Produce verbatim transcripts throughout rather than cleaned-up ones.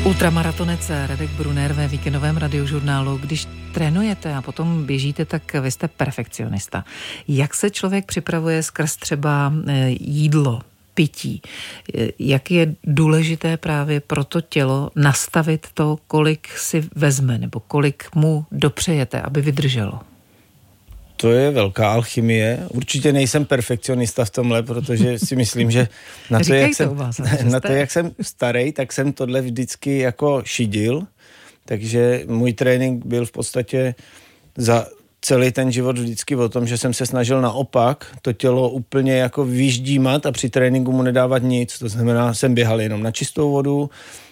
Ultramaratonec Radek Brunner ve víkendovém radiožurnálu. Když trénujete a potom běžíte, tak vy jste perfekcionista. Jak se člověk připravuje skrz třeba jídlo, pití? Jak je důležité právě pro to tělo nastavit to, kolik si vezme nebo kolik mu dopřejete, aby vydrželo? To je velká alchymie. Určitě nejsem perfekcionista v tomhle, protože si myslím, že na to, jak jsem, vás, na to, jak jsem starý, tak jsem tohle vždycky jako šidil. Takže můj trénink byl v podstatě za celý ten život vždycky o tom, že jsem se snažil naopak to tělo úplně jako vyždímat a při tréninku mu nedávat nic. To znamená, jsem běhal jenom na čistou vodu,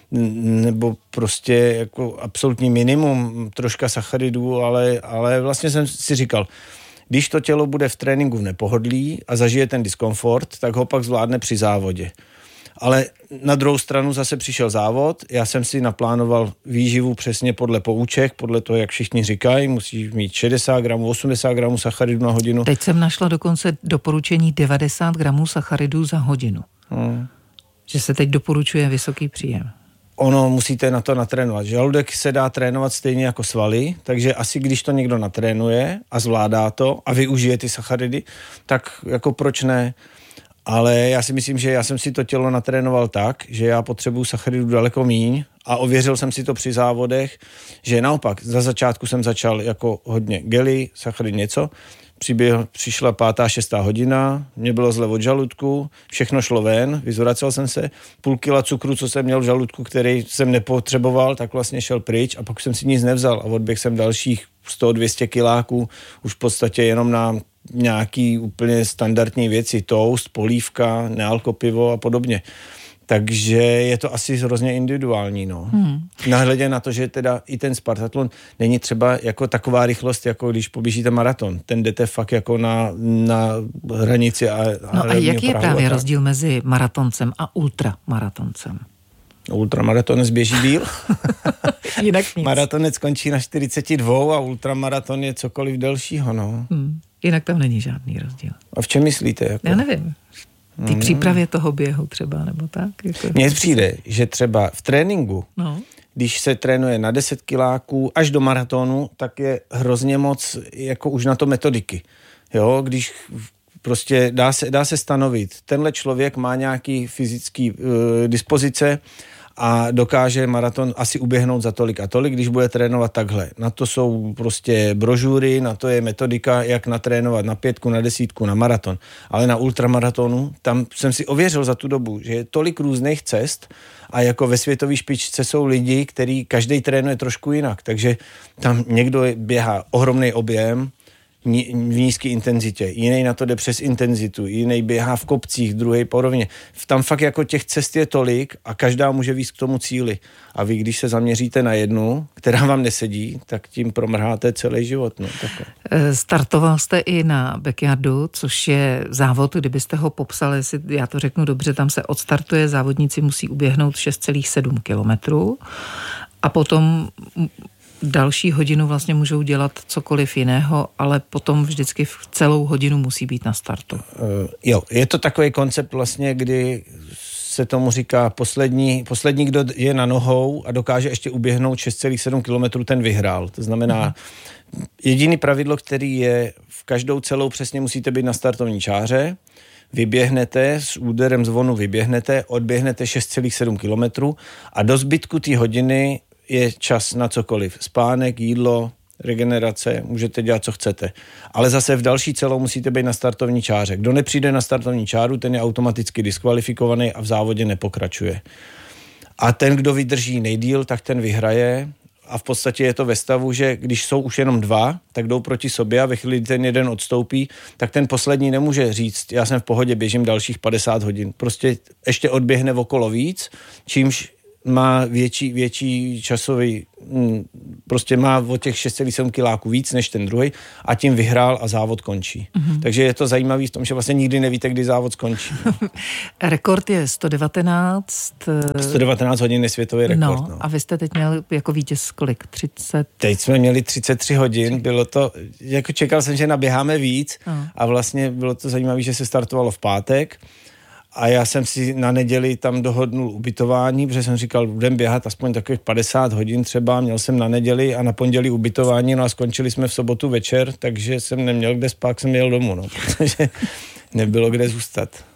nebo prostě jako absolutní minimum, troška sacharidů, ale, ale vlastně jsem si říkal, když to tělo bude v tréninku v nepohodlí a zažije ten diskomfort, tak ho pak zvládne při závodě. Ale na druhou stranu zase přišel závod, já jsem si naplánoval výživu přesně podle pouček, podle toho, jak všichni říkají, musí mít šedesát gramů, osmdesát gramů sacharidů na hodinu. Teď jsem našla dokonce doporučení devadesát gramů sacharidů za hodinu. Hmm. Že se teď doporučuje vysoký příjem. Ono musíte na to natrénovat. Žaludek se dá trénovat stejně jako svaly, takže asi když to někdo natrénuje a zvládá to a využije ty sacharidy, tak jako proč ne? Ale já si myslím, že já jsem si to tělo natrénoval tak, že já potřebuju sacharidů daleko míň a ověřil jsem si to při závodech, že naopak za začátku jsem začal jako hodně gely, sacharid něco, Přiběhl, přišla pátá, šestá hodina, mě bylo zle od žaludku, všechno šlo ven, vyzvracel jsem se, půl kila cukru, co jsem měl v žaludku, který jsem nepotřeboval, tak vlastně šel pryč a pak jsem si nic nevzal a odběh jsem dalších sto dvě stě kiláků, už v podstatě jenom na nějaký úplně standardní věci, toast, polívka, nealkopivo a podobně. Takže je to asi hrozně individuální, no. Hmm. Nahledě na to, že teda i ten Spartatlon není třeba jako taková rychlost, jako když poběžíte maraton. Ten jdete fakt jako na, na hranici. A, no a jaký je právě rozdíl mezi maratoncem a ultramaratoncem? Ultramaratonec běží díl. Jinak nic. Maratonec končí na čtyřicet dva a ultramaraton je cokoliv delšího, no. Hmm. Jinak tam není žádný rozdíl. A v čem myslíte? Jako? Já nevím. Ty přípravě toho běhu třeba, nebo tak? Jako Mně přijde, že třeba v tréninku, no. Když se trénuje na deset kiláků až do maratonu, tak je hrozně moc jako už na to metodiky. Jo, když prostě dá se, dá se stanovit, tenhle člověk má nějaký fyzický uh, dispozice a dokáže maraton asi uběhnout za tolik a tolik, když bude trénovat takhle. Na to jsou prostě brožury, na to je metodika, jak natrénovat na pětku, na desítku, na maraton. Ale na ultramaratonu, tam jsem si ověřil za tu dobu, že je tolik různých cest a jako ve světové špičce jsou lidi, který každý trénuje trošku jinak. Takže tam někdo běhá ohromný objem, v nízké intenzitě, jiný na to jde přes intenzitu, jiný běhá v kopcích, druhý podobně. Tam fakt jako těch cest je tolik a každá může víc k tomu cíli. A vy, když se zaměříte na jednu, která vám nesedí, tak tím promrháte celý život. No, Startoval jste i na backyardu, což je závod, kdybyste ho popsali, jestli já to řeknu dobře, tam se odstartuje, závodníci musí uběhnout šest celá sedm kilometrů a potom další hodinu vlastně můžou dělat cokoliv jiného, ale potom vždycky v celou hodinu musí být na startu. Uh, jo, je to takový koncept vlastně, kdy se tomu říká poslední, poslední, kdo je na nohou a dokáže ještě uběhnout šest celá sedm kilometrů, ten vyhrál. To znamená, uh-huh. jediný pravidlo, který je v každou celou přesně musíte být na startovní čáře, vyběhnete, s úderem zvonu vyběhnete, odběhnete šest celá sedm kilometrů a do zbytku té hodiny je čas na cokoliv. Spánek, jídlo, regenerace, můžete dělat, co chcete. Ale zase v další celou musíte být na startovní čáře. Kdo nepřijde na startovní čáru, ten je automaticky diskvalifikovaný a v závodě nepokračuje. A ten, kdo vydrží nejdýl, tak ten vyhraje a v podstatě je to ve stavu, že když jsou už jenom dva, tak jdou proti sobě a ve chvíli, kdy ten jeden odstoupí, tak ten poslední nemůže říct, já jsem v pohodě, běžím dalších padesát hodin. Prostě ještě odběhne okolo víc, čímž má větší, větší časový, prostě má o těch šest celá sedm kiláků víc než ten druhý a tím vyhrál a závod končí. Mm-hmm. Takže je to zajímavý v tom, že vlastně nikdy nevíte, kdy závod skončí. Rekord je sto devatenáct. sto devatenáct hodin je světový rekord. No, no. A vy jste teď měl jako vítěz kolik? třicet? Teď jsme měli třicet tři hodin, bylo to, jako čekal jsem, že naběháme víc no. A vlastně bylo to zajímavé, že se startovalo v pátek A já jsem si na neděli tam dohodnul ubytování, protože jsem říkal, budem běhat aspoň takových padesát hodin třeba, měl jsem na neděli a na pondělí ubytování, no a skončili jsme v sobotu večer, takže jsem neměl kde spát, jsem jel domů, no, protože nebylo kde zůstat.